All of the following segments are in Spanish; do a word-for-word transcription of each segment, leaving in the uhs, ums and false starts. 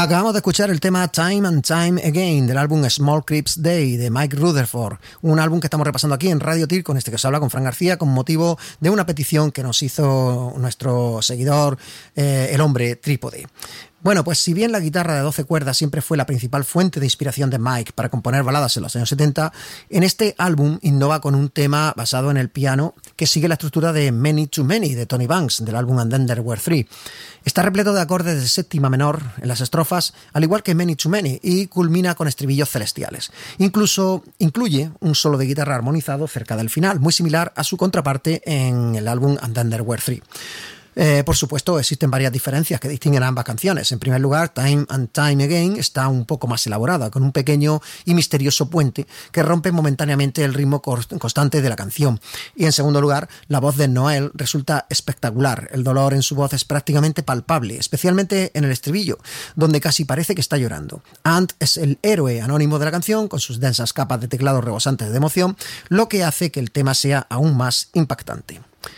Acabamos de escuchar el tema Time and Time Again del álbum Small Creeps Day de Mike Rutherford, un álbum que estamos repasando aquí en Radio Tir con este que os habla, con Fran García, con motivo de una petición que nos hizo nuestro seguidor, eh, el hombre trípode. Bueno, pues si bien la guitarra de doce cuerdas siempre fue la principal fuente de inspiración de Mike para componer baladas en los años setenta, en este álbum innova con un tema basado en el piano que sigue la estructura de Many Too Many de Tony Banks del álbum And Then There Were Three. Está repleto de acordes de séptima menor en las estrofas, al igual que Many Too Many, y culmina con estribillos celestiales. Incluso incluye un solo de guitarra armonizado cerca del final, muy similar a su contraparte en el álbum And Then There Were Three. Eh, por supuesto, existen varias diferencias que distinguen a ambas canciones. En primer lugar, Time and Time Again está un poco más elaborada, con un pequeño y misterioso puente que rompe momentáneamente el ritmo constante de la canción. Y en segundo lugar, la voz de Noel resulta espectacular. El dolor en su voz es prácticamente palpable, especialmente en el estribillo, donde casi parece que está llorando. Ant es el héroe anónimo de la canción, con sus densas capas de teclado rebosantes de emoción, lo que hace que el tema sea aún más impactante.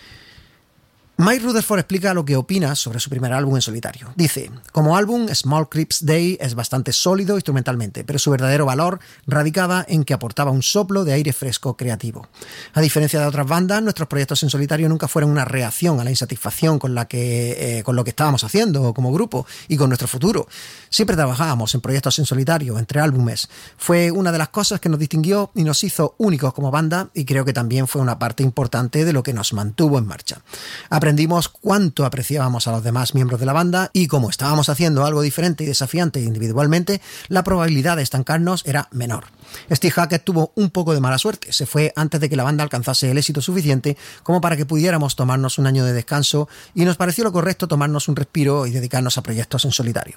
Mike Rutherford explica lo que opina sobre su primer álbum en solitario. Dice, como álbum, Small Creeps Day es bastante sólido instrumentalmente, pero su verdadero valor radicaba en que aportaba un soplo de aire fresco creativo. A diferencia de otras bandas, nuestros proyectos en solitario nunca fueron una reacción a la insatisfacción con, la que, eh, con lo que estábamos haciendo como grupo y con nuestro futuro. Siempre trabajábamos en proyectos en solitario, entre álbumes. Fue una de las cosas que nos distinguió y nos hizo únicos como banda, y creo que también fue una parte importante de lo que nos mantuvo en marcha. Aprendimos cuánto apreciábamos a los demás miembros de la banda, y como estábamos haciendo algo diferente y desafiante individualmente, la probabilidad de estancarnos era menor. Steve Hackett tuvo un poco de mala suerte. Se fue antes de que la banda alcanzase el éxito suficiente como para que pudiéramos tomarnos un año de descanso, y nos pareció lo correcto tomarnos un respiro y dedicarnos a proyectos en solitario.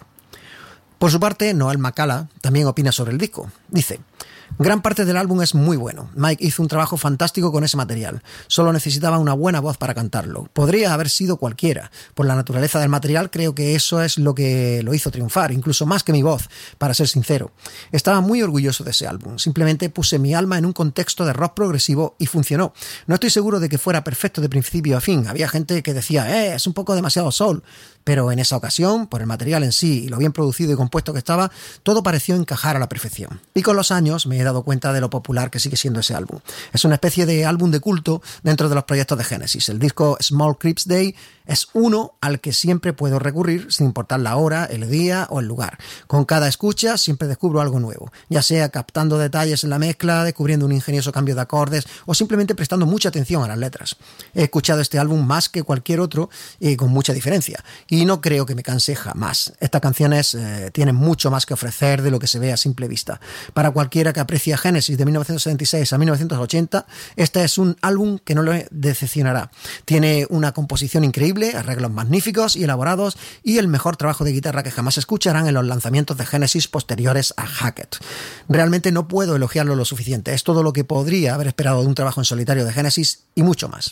Por su parte, Noel McCalla también opina sobre el disco. Dice, gran parte del álbum es muy bueno. Mike hizo un trabajo fantástico con ese material. Solo necesitaba una buena voz para cantarlo. Podría haber sido cualquiera. Por la naturaleza del material, creo que eso es lo que lo hizo triunfar, incluso más que mi voz, para ser sincero. Estaba muy orgulloso de ese álbum. Simplemente puse mi alma en un contexto de rock progresivo y funcionó. No estoy seguro de que fuera perfecto de principio a fin. Había gente que decía, eh, es un poco demasiado soul. Pero en esa ocasión, por el material en sí y lo bien producido y compuesto que estaba, todo pareció encajar a la perfección. Y con los años me he dado cuenta de lo popular que sigue siendo ese álbum. Es una especie de álbum de culto dentro de los proyectos de Genesis. El disco Small Creeps Day es uno al que siempre puedo recurrir sin importar la hora, el día o el lugar. Con cada escucha siempre descubro algo nuevo, ya sea captando detalles en la mezcla, descubriendo un ingenioso cambio de acordes o simplemente prestando mucha atención a las letras. He escuchado este álbum más que cualquier otro y con mucha diferencia. Y no creo que me canse jamás. Estas canciones eh, tienen mucho más que ofrecer de lo que se ve a simple vista. Para cualquiera que aprecie Genesis de mil novecientos setenta y seis a mil novecientos ochenta, este es un álbum que no le decepcionará. Tiene una composición increíble, arreglos magníficos y elaborados, y el mejor trabajo de guitarra que jamás escucharán en los lanzamientos de Genesis posteriores a Hackett. Realmente no puedo elogiarlo lo suficiente. Es todo lo que podría haber esperado de un trabajo en solitario de Genesis y mucho más.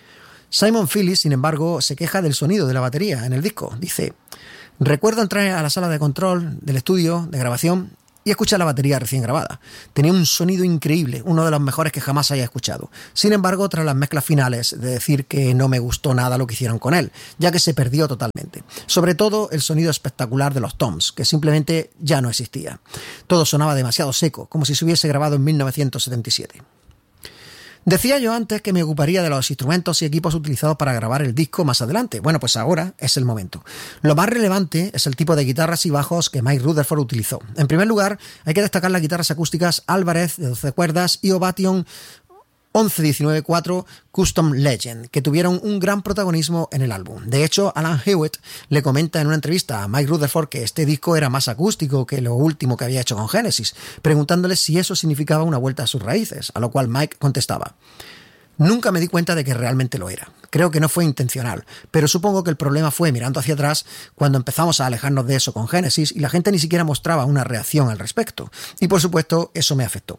Simon Phillips, sin embargo, se queja del sonido de la batería en el disco. Dice, recuerdo entrar a la sala de control del estudio de grabación y escuchar la batería recién grabada. Tenía un sonido increíble, uno de los mejores que jamás haya escuchado. Sin embargo, tras las mezclas finales, de decir que no me gustó nada lo que hicieron con él, ya que se perdió totalmente. Sobre todo el sonido espectacular de los toms, que simplemente ya no existía. Todo sonaba demasiado seco, como si se hubiese grabado en mil novecientos setenta y siete. Decía yo antes que me ocuparía de los instrumentos y equipos utilizados para grabar el disco más adelante. Bueno, pues ahora es el momento. Lo más relevante es el tipo de guitarras y bajos que Mike Rutherford utilizó. En primer lugar, hay que destacar las guitarras acústicas Alvarez de doce cuerdas y Ovation once diecinueve cuatro Custom Legend, que tuvieron un gran protagonismo en el álbum. De hecho, Alan Hewitt le comenta en una entrevista a Mike Rutherford que este disco era más acústico que lo último que había hecho con Genesis, preguntándole si eso significaba una vuelta a sus raíces, a lo cual Mike contestaba, nunca me di cuenta de que realmente lo era. Creo que no fue intencional, pero supongo que el problema fue mirando hacia atrás cuando empezamos a alejarnos de eso con Genesis y la gente ni siquiera mostraba una reacción al respecto. Y por supuesto, eso me afectó.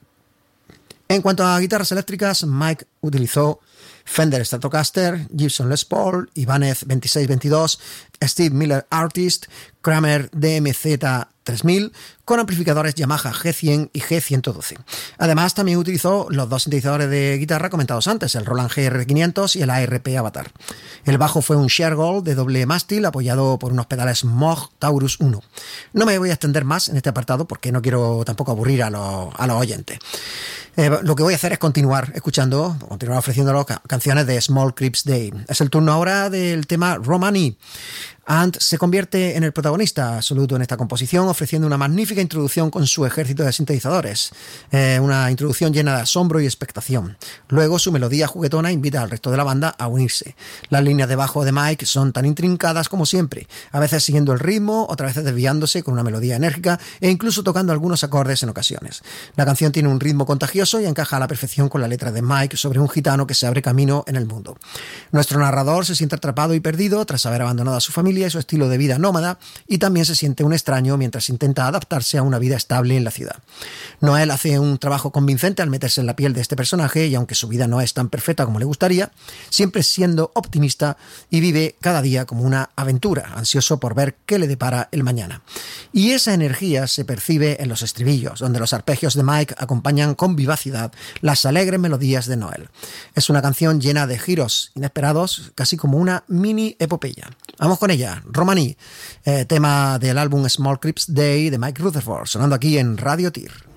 En cuanto a guitarras eléctricas, Mike utilizó Fender Stratocaster, Gibson Les Paul, Ibanez veintiséis veintidós, Steve Miller Artist, Kramer D M Z tres mil con amplificadores Yamaha G cien y G ciento doce. Además, también utilizó los dos sintetizadores de guitarra comentados antes, el Roland G R quinientos y el A R P Avatar. El bajo fue un Shergold de doble mástil apoyado por unos pedales Moog Taurus uno. No me voy a extender más en este apartado porque no quiero tampoco aburrir a los, a los oyentes. Eh, lo que voy a hacer es continuar escuchando, continuar ofreciéndolos ca- canciones de Small Creeps Day. Es el turno ahora del tema Romani. Ant se convierte en el protagonista absoluto en esta composición, ofreciendo una magnífica introducción con su ejército de sintetizadores. Eh, una introducción llena de asombro y expectación. Luego, su melodía juguetona invita al resto de la banda a unirse. Las líneas de bajo de Mike son tan intrincadas como siempre, a veces siguiendo el ritmo, otras veces desviándose con una melodía enérgica e incluso tocando algunos acordes en ocasiones. La canción tiene un ritmo contagioso y encaja a la perfección con la letra de Mike sobre un gitano que se abre camino en el mundo. Nuestro narrador se siente atrapado y perdido tras haber abandonado a su familia y su estilo de vida nómada, y también se siente un extraño mientras intenta adaptarse a una vida estable en la ciudad. Noel hace un trabajo convincente al meterse en la piel de este personaje, y aunque su vida no es tan perfecta como le gustaría, siempre siendo optimista y vive cada día como una aventura, ansioso por ver qué le depara el mañana. Y esa energía se percibe en los estribillos, donde los arpegios de Mike acompañan con vivacidad las alegres melodías de Noel. Es una canción llena de giros inesperados, casi como una mini epopeya. Vamos con ella. Romani, eh, tema del álbum Small Creeps Day de Mike Rutherford, sonando aquí en Radio Tir.